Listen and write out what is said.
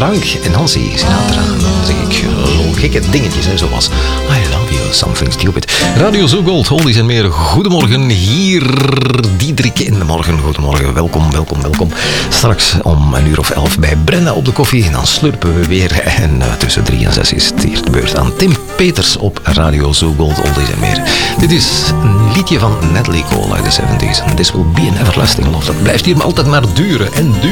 Frank en Nancy Sinatra. Dan zeg ik gekke dingetjes, hè, zoals I love you, something stupid. Radio Zo Gold, oldies en meer. Goedemorgen, hier Diederik in de morgen. Goedemorgen, welkom. Straks om 11:00 bij Brenda op de koffie. En dan slurpen we weer. En tussen 3 en 6 is het hier de beurt aan Tim Peters op Radio Zo Gold, oldies en meer. Dit is een liedje van Natalie Cole uit de 70s. This will be an everlasting love. Dat blijft hier altijd maar duren en duren.